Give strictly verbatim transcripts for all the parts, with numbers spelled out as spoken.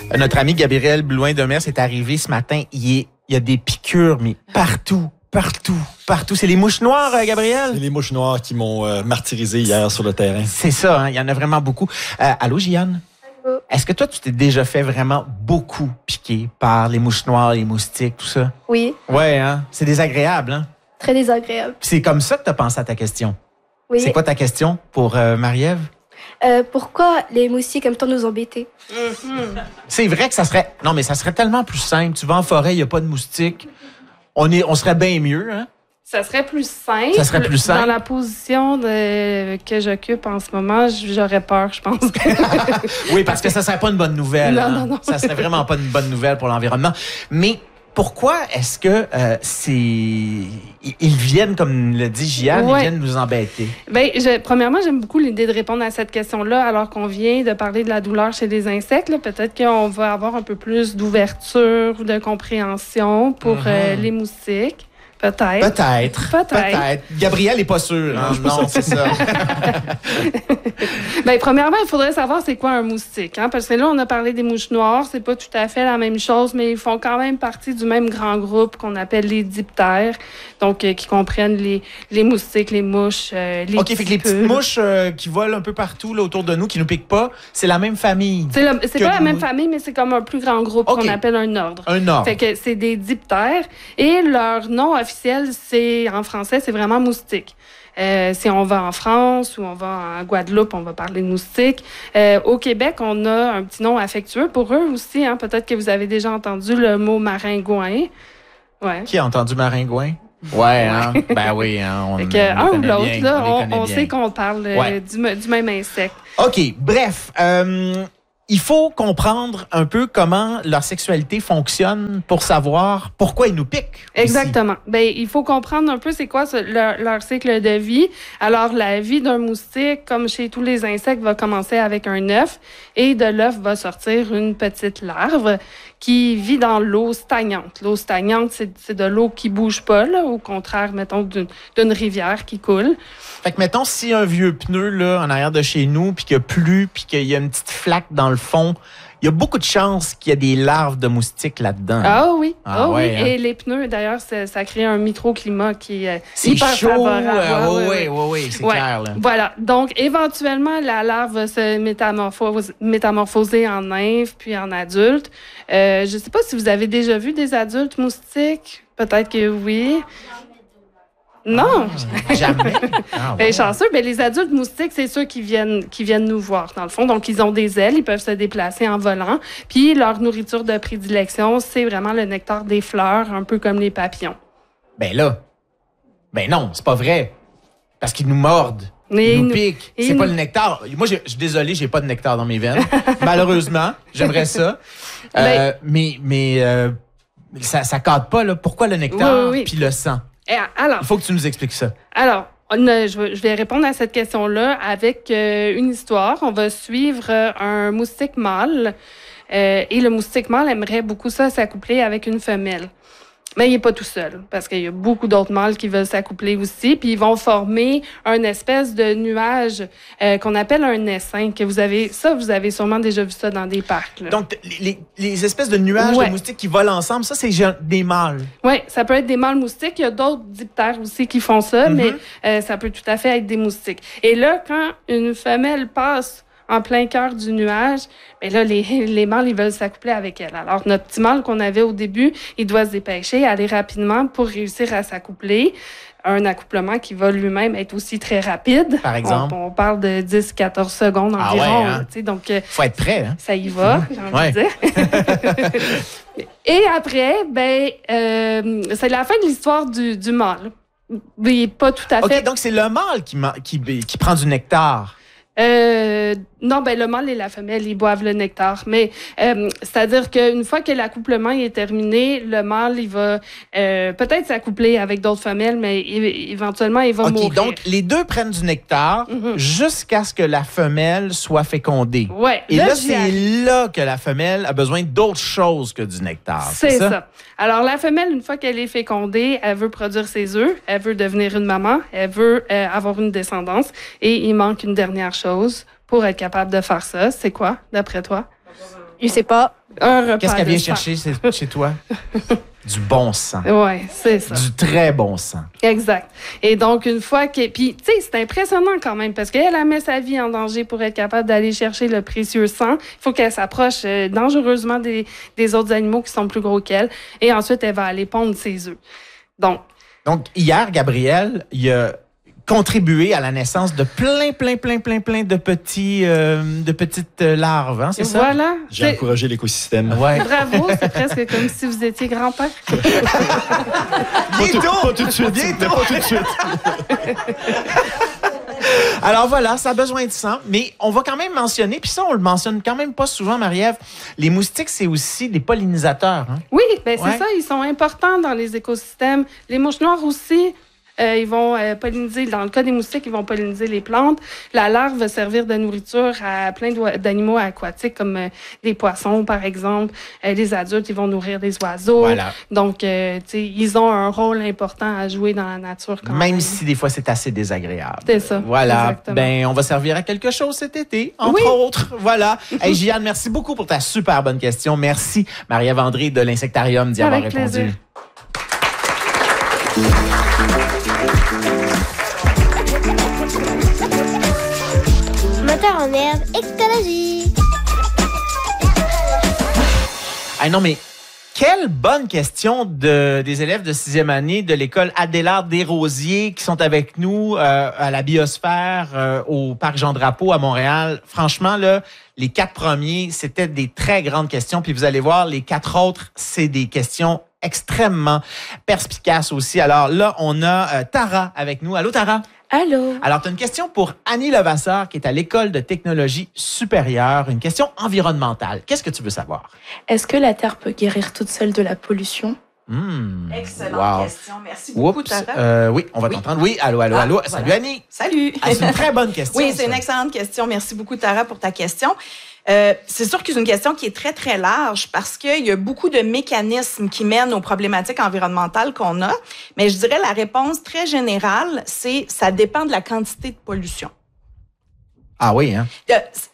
Notre ami Gabriel Blouin-Demers est arrivé ce matin. Il, est, il y a des piqûres, mais partout, partout, partout. C'est les mouches noires, euh, Gabriel? C'est les mouches noires qui m'ont euh, martyrisé hier sur le terrain. C'est ça, hein? Il y en a vraiment beaucoup. Euh, allô, Gianne? Allô? Est-ce que toi, tu t'es déjà fait vraiment beaucoup piquer par les mouches noires, les moustiques, tout ça? Oui, Ouais, hein? C'est désagréable, hein? très désagréable. Puis c'est comme ça que tu as pensé à ta question. Oui. C'est quoi ta question pour euh, Marie-Ève? Euh, pourquoi les moustiques aiment tant nous embêter? C'est vrai que ça serait... Non, mais ça serait tellement plus simple. Tu vas en forêt, il n'y a pas de moustiques. On, est... On serait bien mieux, hein? Ça serait plus simple. Ça serait plus simple. Dans la position de... que j'occupe en ce moment, j'aurais peur, je pense. Oui, parce que ça serait pas une bonne nouvelle. Non, hein? non, non. Ça serait vraiment pas une bonne nouvelle pour l'environnement. Mais pourquoi est-ce que euh, c'est... Ils viennent, comme le dit Gian, Ouais. ils viennent nous embêter? Bien, je- premièrement, j'aime beaucoup l'idée de répondre à cette question-là, alors qu'on vient de parler de la douleur chez les insectes. là. Peut-être qu'on va avoir un peu plus d'ouverture, de compréhension pour Mhm. euh, les moustiques. Peut-être. Peut-être. Peut-être. Gabriel n'est pas sûr. Hein? Non, c'est ça. Bien, premièrement, il faudrait savoir c'est quoi un moustique. Hein? Parce que là, on a parlé des mouches noires. C'est pas tout à fait la même chose, mais ils font quand même partie du même grand groupe qu'on appelle les diptères. Donc, euh, qui comprennent les, les moustiques, les mouches, euh, les OK, fait que les petites petits peu. mouches euh, qui volent un peu partout là, autour de nous, qui nous piquent pas, c'est la même famille. C'est le- c'est que pas la nous. même famille, mais c'est comme un plus grand groupe OK. qu'on appelle un ordre. Un ordre. Fait que c'est des diptères. Et leur nom officiel, c'est en français, c'est vraiment moustique. Euh, si on va en France ou on va en Guadeloupe, on va parler de moustiques. Euh, au Québec, on a un petit nom affectueux pour eux aussi. Hein. Peut-être que vous avez déjà entendu le mot maringouin. Ouais. Qui a entendu Maringouin? Ouais, hein? Ben oui, hein? On, Fait on que, les un ou connaît l'autre, bien, là, on les on, connaît on bien. sait qu'on parle euh, Ouais. du, me- du même insecte. OK, bref, euh, il faut comprendre un peu comment leur sexualité fonctionne pour savoir pourquoi ils nous piquent. aussi. Exactement. Ben, il faut comprendre un peu c'est quoi ce- leur, leur cycle de vie. Alors, la vie d'un moustique, comme chez tous les insectes, va commencer avec un œuf et de l'œuf va sortir une petite larve qui vit dans l'eau stagnante. L'eau stagnante, c'est c'est de l'eau qui bouge pas, là, au contraire, mettons, d'une d'une rivière qui coule. Fait que, mettons, si un vieux pneu, là, en arrière de chez nous, puis qu'il y a plu, puis qu'il y a une petite flaque dans le fond, il y a beaucoup de chances qu'il y ait des larves de moustiques là-dedans. Ah oui, Ah ah, ouais, oui. hein. Et les pneus, d'ailleurs, ça, ça crée un microclimat qui est euh, C'est hyper chaud. favorable. euh, Ouais, oui, ouais, oui, ouais. oui, c'est Ouais. clair, là. Voilà. Donc, éventuellement, la larve va se métamorphose- métamorphoser en nymphe puis en adulte. Euh, je ne sais pas si vous avez déjà vu des adultes moustiques. Peut-être que oui. Non. Jamais. Ah, Ben, ouais. chanceux, ben, les adultes moustiques, c'est ceux qui viennent, qui viennent nous voir, dans le fond. Donc, ils ont des ailes, ils peuvent se déplacer en volant. Puis, leur nourriture de prédilection, c'est vraiment le nectar des fleurs, un peu comme les papillons. Ben là, ben non, c'est pas vrai. Parce qu'ils nous mordent. Et Ils nous nous- piquent. et C'est nous- pas le nectar. Moi, je je suis désolé, j'ai pas de nectar dans mes veines. Malheureusement, j'aimerais ça. Euh, Ben- mais mais euh, ça, ça cadre pas, là. Pourquoi le nectar Oui, oui, oui. puis le sang? Et alors, Il faut que tu nous expliques ça. Alors, on a- je, vais, je vais répondre à cette question-là avec euh, une histoire. On va suivre euh, un moustique mâle. euh, et le moustique mâle aimerait beaucoup ça s'accoupler avec une femelle. Mais il n'est pas tout seul, parce qu'il y a beaucoup d'autres mâles qui veulent s'accoupler aussi, puis ils vont former un espèce de nuage euh, qu'on appelle un essaim, que vous avez, ça, vous avez sûrement déjà vu ça dans des parcs. Là. Donc, les, les- les espèces de nuages Ouais. de moustiques qui volent ensemble, ça, c'est gen- des mâles. Oui, ça peut être des mâles moustiques. Il y a d'autres diptères aussi qui font ça, Mhm. mais euh, ça peut tout à fait être des moustiques. Et là, quand une femelle passe en plein cœur du nuage, bien là, les, les mâles, ils veulent s'accoupler avec elle. Alors, notre petit mâle qu'on avait au début, il doit se dépêcher, aller rapidement pour réussir à s'accoupler. Un accouplement qui va lui-même être aussi très rapide. Par exemple? On, on parle de dix à quatorze secondes Ah environ. ouais, hein? là, tu sais, donc, euh, Faut être prêt, hein? ça y va, j'ai envie Ouais. de dire. Et après, ben, euh, c'est la fin de l'histoire du, du mâle. Mais pas tout à fait. OK, donc c'est le mâle qui, ma- qui, qui prend du nectar. Euh, non, ben le mâle et la femelle, ils boivent le nectar. Mais euh, c'est-à-dire qu'une fois que l'accouplement est terminé, le mâle, il va euh, peut-être s'accoupler avec d'autres femelles, mais é- éventuellement, il va OK, mourir. donc les deux prennent du nectar Mhm. jusqu'à ce que la femelle soit fécondée. Ouais, Et là, j'y c'est arrive. là que la femelle a besoin d'autre chose que du nectar. C'est ça? Alors, la femelle, une fois qu'elle est fécondée, elle veut produire ses œufs, elle veut devenir une maman, elle veut euh, avoir une descendance. Et il manque une dernière chose pour être capable de faire ça. C'est quoi, d'après toi? Je sais pas. Un repas Qu'est-ce qu'elle de vient sang. chercher c'est- chez toi? Du bon sang. Oui, c'est ça. Du très bon sang. Exact. Et donc, une fois que... Puis, tu sais, c'est impressionnant quand même parce qu'elle a mis sa vie en danger pour être capable d'aller chercher le précieux sang. Il faut qu'elle s'approche euh, dangereusement des, des autres animaux qui sont plus gros qu'elle. Et ensuite, elle va aller pondre ses œufs. Donc... Donc, hier, Gabriel, il a contribué à la naissance de plein, plein, plein, plein, plein de petits, euh, de petites euh, larves, hein, c'est ça? Voilà. J'ai C'est- encouragé l'écosystème. Ouais. Bravo, c'est presque comme si vous étiez grand-père. Pas tout, pas tout de suite. Bientôt. mais Pas tout de suite. Alors voilà, ça a besoin de sang, mais on va quand même mentionner, puis ça, on le mentionne quand même pas souvent, Marie-Ève, les moustiques, c'est aussi des pollinisateurs. Hein? Oui, ben c'est Ouais. ça, ils sont importants dans les écosystèmes. Les mouches noires aussi, euh, ils vont euh, polliniser, dans le cas des moustiques, ils vont polliniser les plantes. La larve va servir de nourriture à plein d'oi- d'animaux aquatiques, comme euh, des poissons, par exemple. Euh, les adultes, ils vont nourrir des oiseaux. Voilà. Donc, euh, tu sais, ils ont un rôle important à jouer dans la nature quand même. Même si des fois, c'est assez désagréable. C'est ça, Voilà. exactement. Ben, on va servir à quelque chose cet été, entre Oui. autres. Voilà. Hey, Gianne, merci beaucoup pour ta super bonne question. Merci, Marie-Ève André de l'Insectarium, d'y avoir Avec répondu. plaisir. Moteur en herbe, écologie. Ah non, mais quelle bonne question de, des élèves de sixième année de l'école Adélard Desrosiers qui sont avec nous euh, à la biosphère euh, au Parc Jean-Drapeau à Montréal. Franchement, là, les quatre premiers, c'était des très grandes questions. Puis vous allez voir, les quatre autres, c'est des questions extrêmement perspicaces aussi. Alors là, on a euh, Tara avec nous. Allô, Tara? Allô? Alors, tu as une question pour Annie Levasseur, qui est à l'École de technologie supérieure, une question environnementale. Qu'est-ce que tu veux savoir? Est-ce que la Terre peut guérir toute seule de la pollution? Hmm. Excellente Wow. question. Merci beaucoup, Oups. Tara. Euh, oui, on va Oui. t'entendre. Oui, allô, allô, Ah, allô. voilà. Salut, Annie. Salut. Ah, c'est une très bonne question. Oui, c'est ça. une excellente question. Merci beaucoup, Tara, pour ta question. Euh, c'est sûr que c'est une question qui est très, très large parce qu'il y a beaucoup de mécanismes qui mènent aux problématiques environnementales qu'on a. Mais je dirais la réponse très générale, c'est ça dépend de la quantité de pollution. Ah oui, hein? Euh,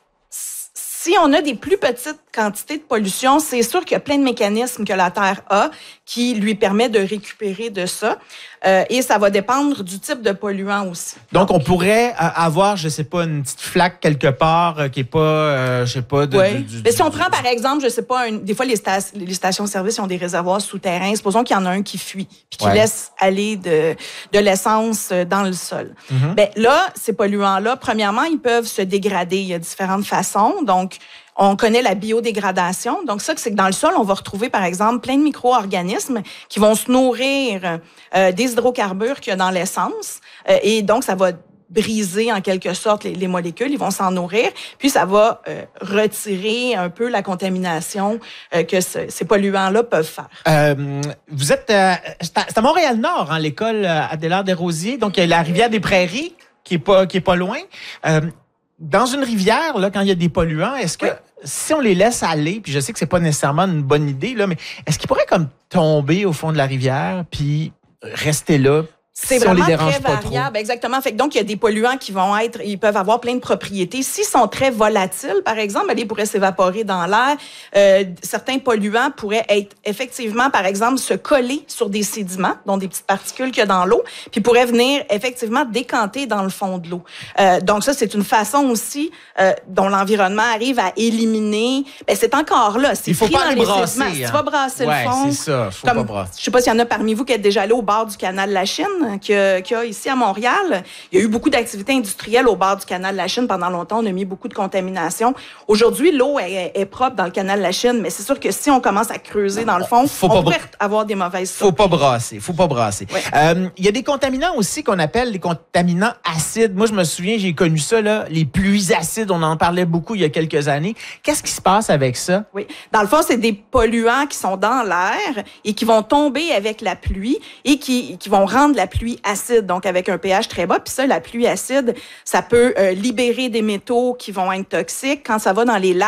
Si on a des plus petites quantités de pollution, c'est sûr qu'il y a plein de mécanismes que la Terre a qui lui permet de récupérer de ça. Euh, et ça va dépendre du type de polluant aussi. Donc, on pourrait euh, avoir, je sais pas, une petite flaque quelque part euh, qui est pas, euh, je sais pas, de, Oui. du- du- Mais si on du- prend, par exemple, je sais pas, une, des fois, les, sta- les stations-service ont des réservoirs souterrains. Supposons qu'il y en a un qui fuit puis qui Ouais. laisse aller de, de l'essence dans le sol. Mhm. Ben là, ces polluants-là, premièrement, ils peuvent se dégrader. Il y a différentes façons. Donc, on connaît la biodégradation. Donc, ça, c'est que dans le sol, on va retrouver, par exemple, plein de micro-organismes qui vont se nourrir euh, des hydrocarbures qu'il y a dans l'essence. Euh, et donc, ça va briser, en quelque sorte, les, les molécules. Ils vont s'en nourrir. Puis, ça va euh, retirer un peu la contamination euh, que ce- ces polluants-là peuvent faire. Euh, vous êtes, euh, c'est à, c'est à Montréal-Nord, hein, l'école euh, Adélard Desrosiers. Donc, il y a la rivière des Prairies qui est pas, qui est pas loin. Euh, dans une rivière, là, quand il y a des polluants, est-ce que Oui. si on les laisse aller, puis je sais que c'est pas nécessairement une bonne idée, là, mais est-ce qu'ils pourraient comme tomber au fond de la rivière puis rester là? C'est si on les vraiment dérange très pas trop? variable, exactement. Fait que donc, il y a des polluants qui vont être, ils peuvent avoir plein de propriétés. S'ils sont très volatiles, par exemple, ben, ils pourraient s'évaporer dans l'air. Euh, certains polluants pourraient être, effectivement, par exemple, se coller sur des sédiments, dont des petites particules qu'il y a dans l'eau, puis pourraient venir, effectivement, décanter dans le fond de l'eau. Euh, donc, ça, c'est une façon aussi euh, dont l'environnement arrive à éliminer. Ben, c'est encore là. C'est Il faut pris pas dans les brasser, sédiments. Si hein. tu vas brasser Ouais, le fond. c'est ça. Faut Comme- pas brasser. Je sais pas s'il y en a parmi vous qui êtes déjà allé au bord du canal de la Chine, qu'il y a, qu'il y a ici à Montréal. Il y a eu beaucoup d'activités industrielles au bord du canal de la Chine. Pendant longtemps, on a mis beaucoup de contamination. Aujourd'hui, l'eau est, est propre dans le canal de la Chine, mais c'est sûr que si on commence à creuser dans le fond, Faut on pas pourrait br- avoir des mauvaises Faut pas brasser, faut pas brasser. Ouais. Euh, il y a des contaminants aussi qu'on appelle les contaminants acides. Moi, je me souviens, j'ai connu ça, là, les pluies acides. On en parlait beaucoup il y a quelques années. Qu'est-ce qui se passe avec ça? Oui. Dans le fond, c'est des polluants qui sont dans l'air et qui vont tomber avec la pluie et qui, qui vont rendre la pluie acide, donc avec un pH très bas. Puis ça, la pluie acide, ça peut euh, libérer des métaux qui vont être toxiques. Quand ça va dans les lacs,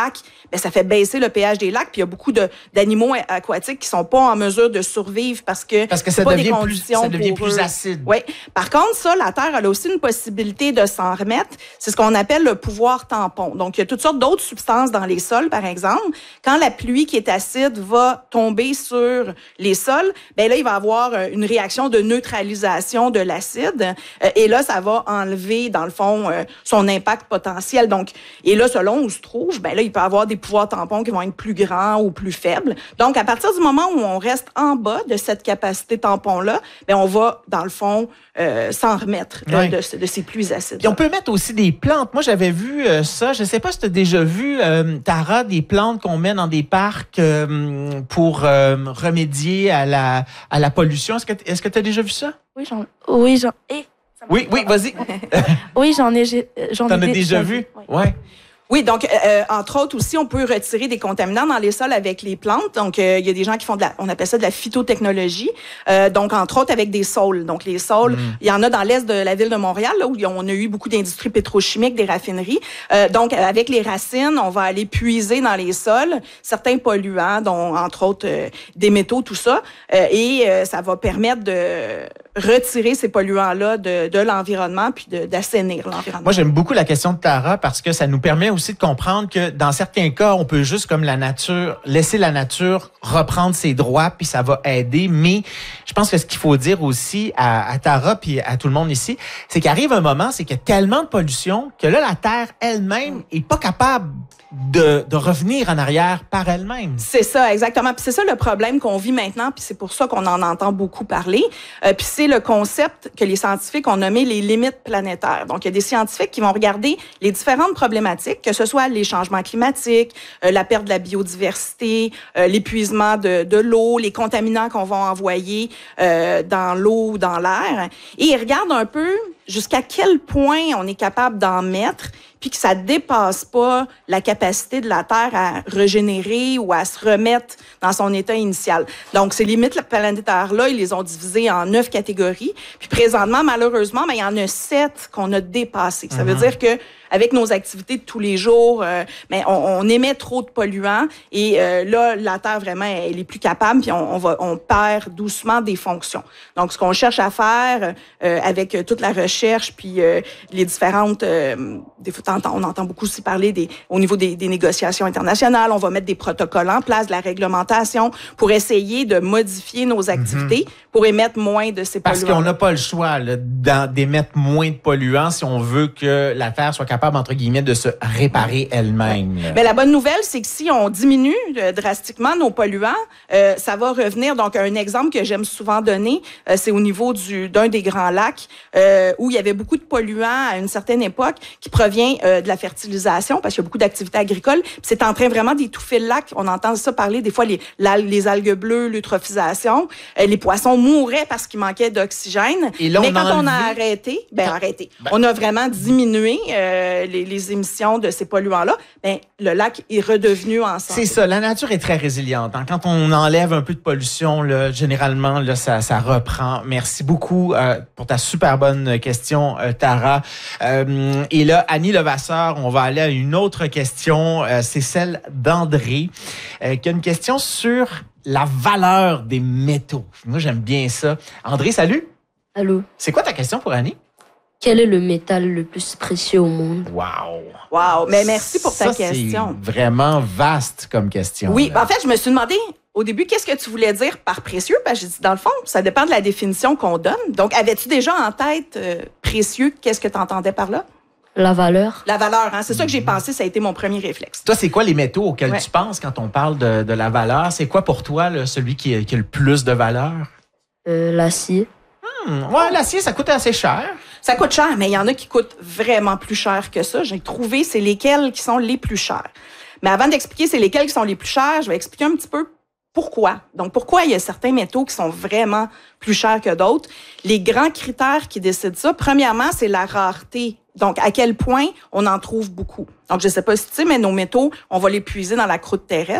bien, ça fait baisser le pH des lacs. Puis il y a beaucoup de, d'animaux aquatiques qui sont pas en mesure de survivre parce que parce que ça pas devient des plus ça devient plus acide. Oui. Par contre, ça, la Terre, elle a aussi une possibilité de s'en remettre. C'est ce qu'on appelle le pouvoir tampon. Donc, il y a toutes sortes d'autres substances dans les sols, par exemple. Quand la pluie qui est acide va tomber sur les sols, ben là, il va y avoir une réaction de neutralisation de l'acide. Et là, ça va enlever, dans le fond, son impact potentiel. Donc, et là, selon où se trouve, ben là, il peut y avoir des pouvoirs tampons qui vont être plus grands ou plus faibles. Donc, à partir du moment où on reste en bas de cette capacité tampon-là, ben on va, dans le fond, euh, s'en remettre de, ouais. de, de, de ces pluies acides. Puis on peut mettre aussi des plantes. Moi, j'avais vu euh, ça. Je ne sais pas si tu as déjà vu, euh, Tara, des plantes qu'on met dans des parcs euh, pour euh, remédier à la, à la pollution. Est-ce que est-ce que tu as déjà vu ça? Oui, j'en... Oui, j'en... Eh, oui, oui, vas-y. oui, j'en ai, j'ai, j'en T'en ai as déjà vu? Oui. Ouais. Oui, donc, euh, entre autres aussi, on peut retirer des contaminants dans les sols avec les plantes. Donc, euh, il y a des gens qui font de la, on appelle ça de la phytotechnologie. Euh, donc, entre autres, avec des saules. Donc, les saules, mm. il y en a dans l'est de la ville de Montréal, là, où on a eu beaucoup d'industries pétrochimiques, des raffineries. Euh, donc, avec les racines, on va aller puiser dans les sols certains polluants, dont, entre autres, euh, des métaux, tout ça. Euh, et euh, ça va permettre de retirer ces polluants-là de, de l'environnement puis de, d'assainir l'environnement. Moi, j'aime beaucoup la question de Tara parce que ça nous permet aussi de comprendre que dans certains cas, on peut juste comme la nature, laisser la nature reprendre ses droits puis ça va aider. Mais je pense que ce qu'il faut dire aussi à, à Tara puis à tout le monde ici, c'est qu'arrive un moment, c'est qu'il y a tellement de pollution que là, la Terre elle-même est pas capable de, de revenir en arrière par elle-même. C'est ça, exactement. Puis c'est ça le problème qu'on vit maintenant, puis c'est pour ça qu'on en entend beaucoup parler. Euh, puis c'est le concept que les scientifiques ont nommé les limites planétaires. Donc, il y a des scientifiques qui vont regarder les différentes problématiques, que ce soit les changements climatiques, euh, la perte de la biodiversité, euh, l'épuisement de, de l'eau, les contaminants qu'on va envoyer euh, dans l'eau ou dans l'air. Et ils regardent un peu jusqu'à quel point on est capable d'en mettre, puis que ça dépasse pas la capacité de la Terre à régénérer ou à se remettre dans son état initial. Donc, ces limites planétaires-là, ils les ont divisées en neuf catégories. Puis présentement, malheureusement, ben, il y en a sept qu'on a dépassées. Ça mm-hmm. veut dire que avec nos activités de tous les jours, euh, ben, on, on émet trop de polluants et euh, là, la Terre, vraiment, elle est plus capable puis on, on, va, on perd doucement des fonctions. Donc, ce qu'on cherche à faire euh, avec toute la recherche puis euh, les différentes... Euh, des fois, on entend beaucoup aussi parler des, au niveau des, des négociations internationales, on va mettre des protocoles en place, de la réglementation pour essayer de modifier nos activités mm-hmm. pour émettre moins de ces polluants. Parce qu'on n'a pas le choix là, d'émettre moins de polluants si on veut que la Terre soit capable, entre guillemets, de se réparer elle-même. Ouais. Mais la bonne nouvelle, c'est que si on diminue euh, drastiquement nos polluants, euh, ça va revenir. Donc, un exemple que j'aime souvent donner, euh, c'est au niveau du, d'un des grands lacs euh, où il y avait beaucoup de polluants à une certaine époque qui provient euh, de la fertilisation parce qu'il y a beaucoup d'activités agricoles. Puis c'est en train vraiment d'étouffer le lac. On entend ça parler des fois, les, la, les algues bleues, l'eutrophisation. Euh, les poissons mouraient parce qu'il manquait d'oxygène. Et là, Mais on quand a on enlevé... a arrêté, ben arrêté. Ben... On a vraiment diminué euh, les, les émissions de ces polluants-là. Ben le lac est redevenu en santé. C'est ça. La nature est très résiliente. Hein. Quand on enlève un peu de pollution, là, généralement, là, ça, ça reprend. Merci beaucoup euh, pour ta super bonne question, euh, Tara. Euh, et là, Annie Levasseur, on va aller à une autre question. Euh, c'est celle d'André, euh, qui a une question sur la valeur des métaux. Moi, j'aime bien ça. André, salut. Allô. C'est quoi ta question pour Annie? Quel est le métal le plus précieux au monde? Wow! Wow! Mais merci pour ta ça, question. C'est vraiment vaste comme question. Oui, ben en fait, je me suis demandé au début qu'est-ce que tu voulais dire par précieux. Parce que j'ai dit, dans le fond, ça dépend de la définition qu'on donne. Donc, avais-tu déjà en tête euh, précieux? Qu'est-ce que tu entendais par là? La valeur. La valeur, hein? C'est ça que j'ai pensé, ça a été mon premier réflexe. Toi, c'est quoi les métaux auxquels ouais. tu penses quand on parle de, de la valeur? C'est quoi pour toi là, celui qui a, qui a le plus de valeur? Euh, l'acier. Hmm, ouais, l'acier, ça coûte assez cher. Ça coûte cher, mais il y en a qui coûtent vraiment plus cher que ça. J'ai trouvé c'est lesquels qui sont les plus chers. Mais avant d'expliquer c'est lesquels qui sont les plus chers, je vais expliquer un petit peu pourquoi. Donc, pourquoi il y a certains métaux qui sont vraiment plus chers que d'autres. Les grands critères qui décident ça, premièrement, c'est la rareté. Donc, à quel point on en trouve beaucoup. Donc, je ne sais pas si tu sais, mais nos métaux, on va les puiser dans la croûte terrestre.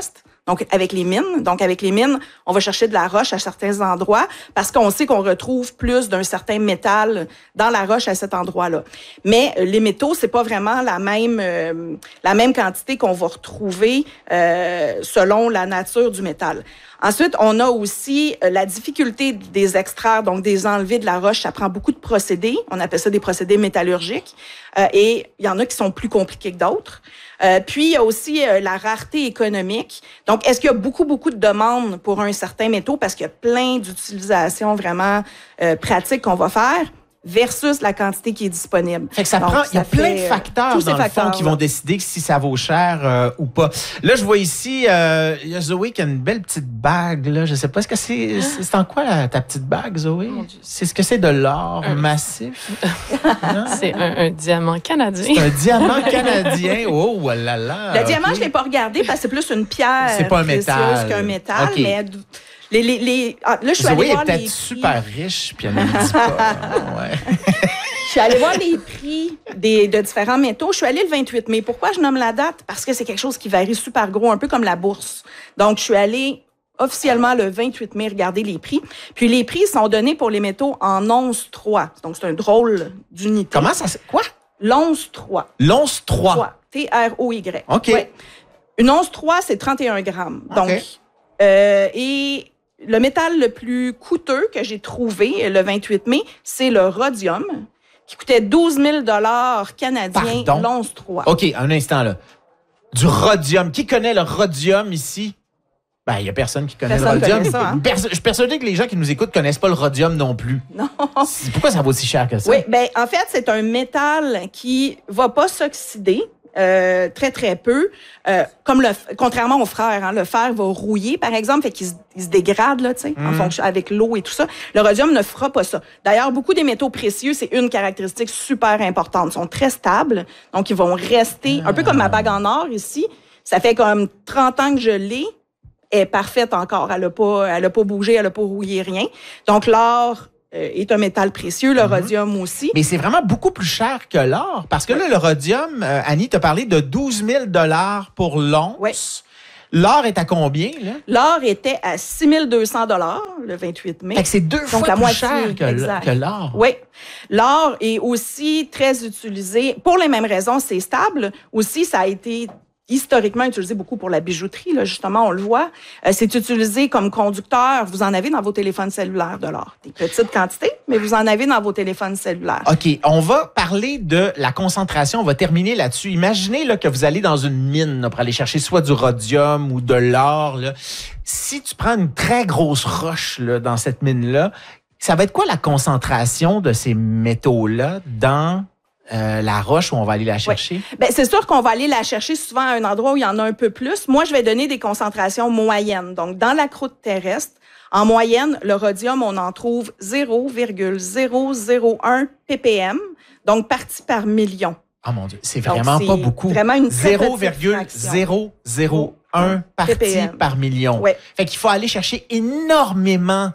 Donc, avec les mines. Donc, avec les mines, on va chercher de la roche à certains endroits parce qu'on sait qu'on retrouve plus d'un certain métal dans la roche à cet endroit-là. Mais euh, les métaux, c'est pas vraiment la même euh, la même quantité qu'on va retrouver euh, selon la nature du métal. Ensuite, on a aussi euh, la difficulté des extraire, donc des enlever de la roche. Ça prend beaucoup de procédés. On appelle ça des procédés métallurgiques. Euh, et il y en a qui sont plus compliqués que d'autres. Euh, puis, il y a aussi euh, la rareté économique. Donc, est-ce qu'il y a beaucoup, beaucoup de demandes pour un certain métaux parce qu'il y a plein d'utilisations vraiment euh, pratiques qu'on va faire versus la quantité qui est disponible. Fait que ça Donc, prend, il y a ça plein fait, de facteurs tous ces dans le fond facteurs, qui là. vont décider si ça vaut cher euh, ou pas. Là, je vois ici, euh, il y a Zoé qui a une belle petite bague, là. Je sais pas, est-ce que c'est, c'est, c'est en quoi la, ta petite bague, Zoé? C'est ce que c'est de l'or Un- massif? Non? C'est un, un diamant canadien. C'est un diamant canadien. Oh, là là. Le diamant, ok. je l'ai pas regardé parce que c'est plus une pierre C'est pas un précieuse métal. qu'un métal. Ok. Mais les, les, les, ah, là, je suis allée Zoé est voir les peut-être prix. super riche, puis elle ne le dit pas. Ouais. Je suis allée voir les prix des, de différents métaux. Je suis allée le vingt-huit mai. Pourquoi je nomme la date? Parce que c'est quelque chose qui varie super gros, un peu comme la bourse. Donc, je suis allée officiellement le vingt-huit mai regarder les prix. Puis les prix sont donnés pour les métaux en once trois. Donc, c'est un drôle d'unité. Comment ça se... Quoi? L'once trois. L'once trois. T R O Y. OK. Ouais. Une once trois, c'est trente et un grammes. Donc, OK. euh, et le métal le plus coûteux que j'ai trouvé le vingt-huit mai, c'est le rhodium, qui coûtait douze mille dollars canadiens, Pardon? l'once trois. OK, un instant, là. Du rhodium. Qui connaît le rhodium ici? Ben, il n'y a personne qui connaît Personne le rhodium. connaît ça, hein? Perso- je suis persuadé que les gens qui nous écoutent ne connaissent pas le rhodium non plus. Non. C'est- Pourquoi ça vaut si cher que ça? Oui, ben en fait, c'est un métal qui va pas s'oxyder. Euh, très, très peu. Euh, comme le, contrairement au fer, hein, le fer va rouiller, par exemple, fait qu'il se, il se dégrade, là, tu sais, en fonction, avec l'eau et tout ça. Le rhodium ne fera pas ça. D'ailleurs, beaucoup des métaux précieux, c'est une caractéristique super importante. Ils sont très stables, donc ils vont rester, un peu comme ma bague en or ici. Ça fait comme trente ans que je l'ai. Elle est parfaite encore. Elle n'a pas, elle a pas bougé, elle n'a pas rouillé, rien. Donc, l'or euh, est un métal précieux, le rhodium aussi. Mais c'est vraiment beaucoup plus cher que l'or. Parce que là, le rhodium, euh, Annie t'a parlé de douze mille dollars pour l'once. Ouais. L'or est à combien, là? L'or était à six mille deux cents dollars le vingt-huit mai. Fait que c'est deux Donc, fois la plus moitié, cher que, l- exact. que l'or. Oui. L'or est aussi très utilisé, pour les mêmes raisons, c'est stable. Aussi, ça a été historiquement utilisé beaucoup pour la bijouterie, là, justement, on le voit. Euh, c'est utilisé comme conducteur. Vous en avez dans vos téléphones cellulaires de l'or. Des petites quantités, mais vous en avez dans vos téléphones cellulaires. OK, on va parler de la concentration. On va terminer là-dessus. Imaginez là, que vous allez dans une mine là, pour aller chercher soit du rhodium ou de l'or. Là. Si tu prends une très grosse roche là, dans cette mine-là, ça va être quoi la concentration de ces métaux-là dans euh, la roche où on va aller la chercher? Ben, c'est sûr qu'on va aller la chercher souvent à un endroit où il y en a un peu plus. Moi, je vais donner des concentrations moyennes. Donc, dans la croûte terrestre, en moyenne, le rhodium, on en trouve zéro virgule zéro zéro un ppm, donc partie par million. Oh mon Dieu, c'est Donc, vraiment c'est pas beaucoup. vraiment une très zéro petite virgule zéro zéro un partie ppm. par million. Ouais. Fait qu'il faut aller chercher énormément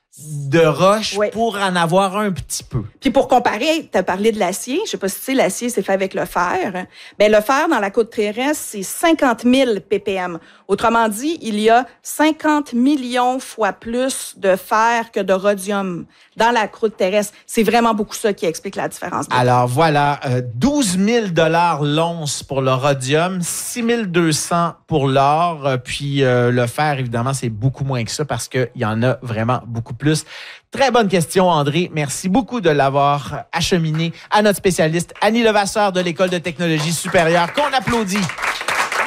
de roches Ouais. pour en avoir un petit peu. Puis pour comparer, tu as parlé de l'acier. Je sais pas si tu sais, l'acier, c'est fait avec le fer. Ben, le fer, dans la côte terrestre, c'est cinquante mille ppm. Autrement dit, il y a cinquante millions fois plus de fer que de rhodium dans la croûte terrestre. C'est vraiment beaucoup ça qui explique la différence. Alors voilà, euh, douze mille dollars l'once pour le rhodium, six mille deux cents pour l'or, euh, puis euh, le fer, évidemment, c'est beaucoup moins que ça parce qu'il y en a vraiment beaucoup plus. Très bonne question, André. Merci beaucoup de l'avoir acheminé à notre spécialiste Annie Levasseur de l'École de technologie supérieure, qu'on applaudit.